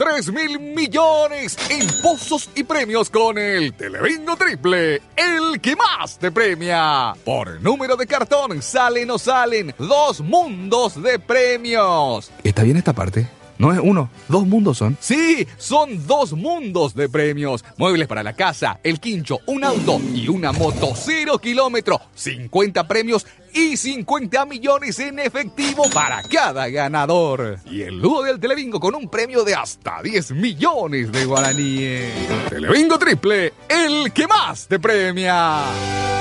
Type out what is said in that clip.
3.000 millones en pozos y premios con el Telebingo Triple, el que más te premia. Por número de cartón salen o salen 2 mundos de premios. ¿Está bien esta parte? No es uno, 2 mundos son. Sí, son 2 mundos de premios. Muebles para la casa, el quincho, un auto y una moto 0 kilómetros. 50 premios y 50 millones en efectivo para cada ganador. Y el Ludo del Telebingo con un premio de hasta 10 millones de guaraníes. Telebingo Triple, el que más te premia.